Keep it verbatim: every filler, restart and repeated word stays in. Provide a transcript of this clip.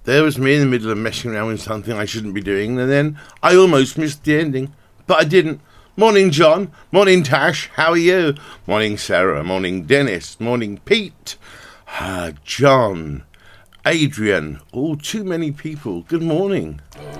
there was me in the middle of messing around with something I shouldn't be doing, and then I almost missed the ending, but I didn't. Morning, John. Morning, Tash. How are you? Morning, Sarah. Morning, Dennis. Morning, Pete. Ah, John. Adrian. All too many people. Good morning.